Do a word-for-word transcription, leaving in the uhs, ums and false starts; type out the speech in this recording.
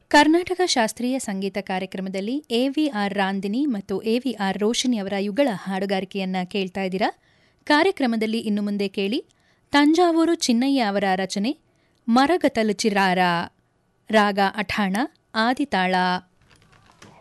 ಕರ್ನಾಟಕ ಶಾಸ್ತ್ರೀಯ ಸಂಗೀತ ಕಾರ್ಯಕ್ರಮದಲ್ಲಿ ಎವಿಆರ್ ರಾಂದಿನಿ ಮತ್ತು ಎವಿಆರ್ ರೋಶಿನಿ ಅವರ ಯುಗಳ ಹಾಡುಗಾರಿಕೆಯನ್ನ ಕೇಳ್ತಾ ಇದ್ದೀರಾ. ಕಾರ್ಯಕ್ರಮದಲ್ಲಿ ಇನ್ನು ಮುಂದೆ ಕೇಳಿ ತಂಜಾವೂರು ಚಿನ್ನಯ್ಯ ಅವರ ರಚನೆ ಮರಗತಲು ಚಿರಾರ, ರಾಗ ಅಠಾಣ, ಆದಿತಾಳ.